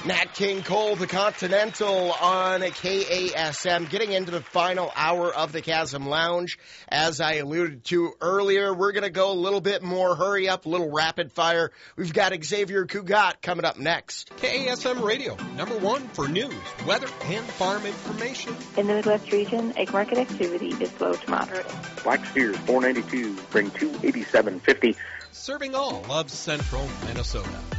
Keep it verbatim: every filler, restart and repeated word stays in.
Nat King Cole, the Continental on K A S M, getting into the final hour of the Chasm Lounge. As I alluded to earlier, we're going to go a little bit more hurry up, a little rapid fire. We've got Xavier Cugat coming up next. K A S M Radio, number one for news, weather, and farm information. In the Midwest region, egg market activity is slow to moderate. Black Steers four ninety-two, bring two eighty-seven fifty. Serving all of central Minnesota.